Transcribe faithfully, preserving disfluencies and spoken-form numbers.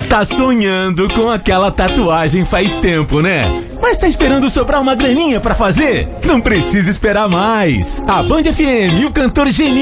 Tá sonhando com aquela tatuagem faz tempo, né? Mas tá esperando sobrar uma graninha pra fazer? Não precisa esperar mais. A Band F M e o cantor Geni